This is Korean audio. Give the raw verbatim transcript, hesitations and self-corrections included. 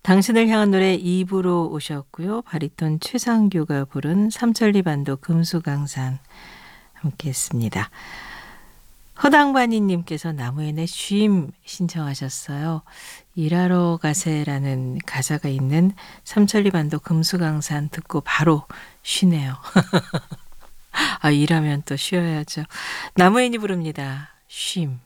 당신을 향한 노래 이 부로 오셨고요. 바리톤 최상규가 부른 삼천리 반도 금수강산 함께 했습니다. 허당바니님께서 나무의 내 쉼 신청하셨어요. 일하러 가세라는 가사가 있는 삼천리 반도 금수강산 듣고 바로 쉬네요. 아, 일하면 또 쉬어야죠. 나무인이 부릅니다. 쉼.